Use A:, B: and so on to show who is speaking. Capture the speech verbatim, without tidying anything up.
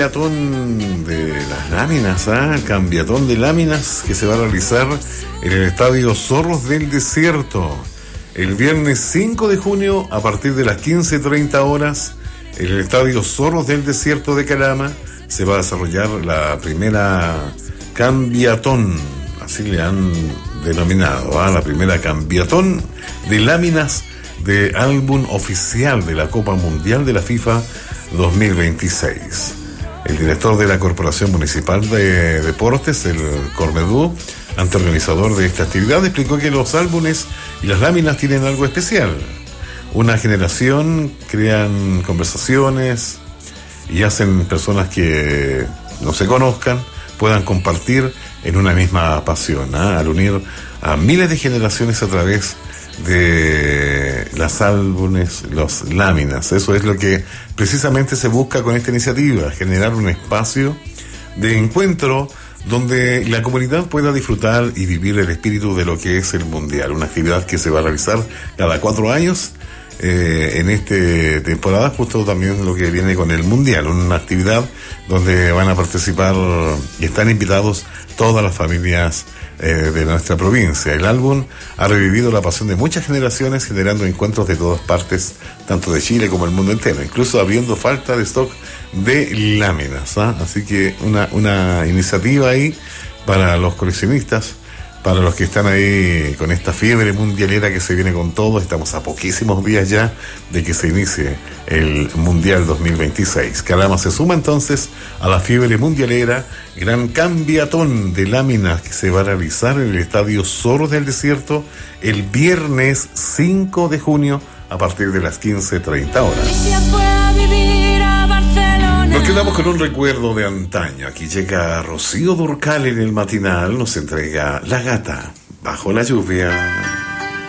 A: Cambiatón de las láminas, ¿ah? ¿eh? Cambiatón de láminas que se va a realizar en el Estadio Zorros del Desierto el viernes cinco de junio a partir de las quince treinta horas. En el Estadio Zorros del Desierto de Calama se va a desarrollar la primera Cambiatón, así le han denominado, ¿eh? La primera Cambiatón de láminas de álbum oficial de la Copa Mundial de la FIFA dos mil veintiséis. El director de la Corporación Municipal de Deportes, el Cormedú, ante organizador de esta actividad, explicó que los álbumes y las láminas tienen algo especial. Una generación, crean conversaciones y hacen personas que no se conozcan puedan compartir en una misma pasión, ¿eh? Al unir a miles de generaciones a través de las álbumes, las láminas. Eso es lo que precisamente se busca con esta iniciativa, generar un espacio de encuentro donde la comunidad pueda disfrutar y vivir el espíritu de lo que es el Mundial, una actividad que se va a realizar cada cuatro años eh, en esta temporada, justo también lo que viene con el Mundial, una actividad donde van a participar y están invitados todas las familias Eh, de nuestra provincia. El álbum ha revivido la pasión de muchas generaciones, generando encuentros de todas partes, tanto de Chile como el mundo entero, incluso habiendo falta de stock de láminas, ¿eh? Así que una, una iniciativa ahí para los coleccionistas, para los que están ahí con esta fiebre mundialera que se viene con todo. Estamos a poquísimos días ya de que se inicie el Mundial dos mil veintiséis. Calama se suma entonces a la fiebre mundialera. Gran cambiatón de láminas que se va a realizar en el Estadio Zorros del Desierto el viernes cinco de junio a partir de las quince treinta horas. Nos quedamos con un recuerdo de antaño. Aquí llega Rocío Dúrcal en el matinal, nos entrega La Gata bajo la lluvia.